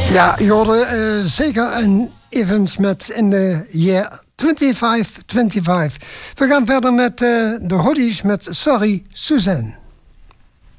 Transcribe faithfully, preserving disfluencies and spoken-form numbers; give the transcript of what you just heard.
Ja, je hoorde uh, zeker een Evans met in de year twenty-five twenty-five. We gaan verder met uh, de Hollies met Sorry Suzanne.